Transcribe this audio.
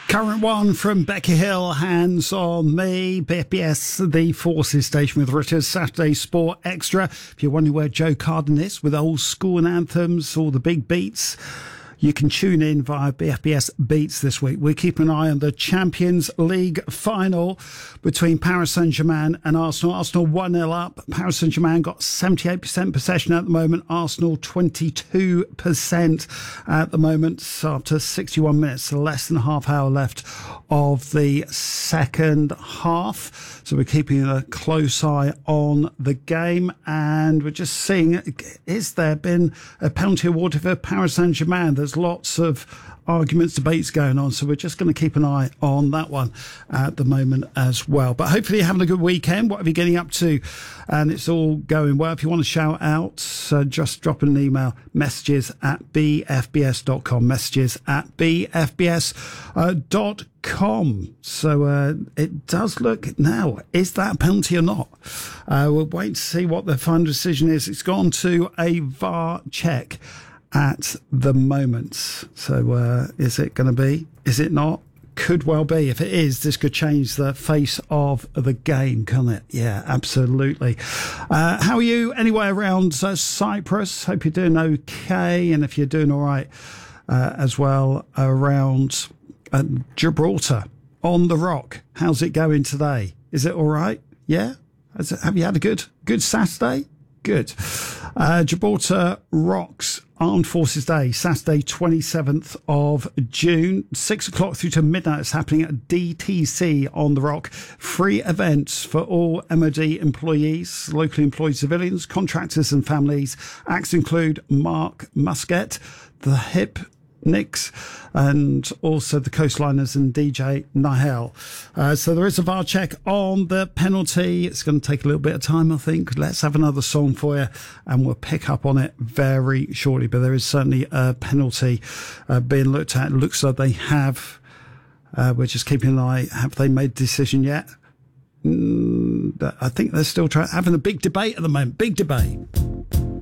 Current one from Becky Hill, Hands on Me, BFBS, the Forces station with Richard's Saturday Sport Extra. If you're wondering where Joe Carden is with old school anthems or the big beats, you can tune in via BFBS Beats this week. We're keeping an eye on the Champions League final between Paris Saint-Germain and Arsenal. Arsenal 1-0 up. Paris Saint-Germain got 78% possession at the moment. Arsenal 22% at the moment after 61 minutes, less than a half hour left of the second half. So we're keeping a close eye on the game, and we're just seeing, is there been a penalty awarded for Paris Saint-Germain? There's lots of arguments, debates going on, so we're just going to keep an eye on that one at the moment as well. But hopefully you're having a good weekend. What are you getting up to? And it's all going well. If you want to shout out, just drop an email, messages@bfbs.com, messages@bfbs.com. So it does look now, is that a penalty or not? We'll wait to see what the final decision is. It's gone to a VAR check at the moment. So is it going to be? Is it not? Could well be. If it is, this could change the face of the game, can't it? Yeah, absolutely. How are you anyway around Cyprus? Hope you're doing okay. And if you're doing all right as well around Gibraltar on the Rock, how's it going today? Is it all right? Yeah? Have you had a good Saturday? Good. Gibraltar Rocks Armed Forces Day, Saturday 27th of June, 6 o'clock through to midnight. It's happening at DTC on the Rock. Free events for all MOD employees, locally employed civilians, contractors and families. Acts include Mark Muscat, the Hip Nicks, and also the Coastliners and DJ Nihel. So there is a VAR check on the penalty. It's going to take a little bit of time, I think. Let's have another song for you and we'll pick up on it very shortly. But there is certainly a penalty being looked at. It looks like they have. We're just keeping an eye. Have they made a decision yet? I think they're still having a big debate at the moment. Big debate.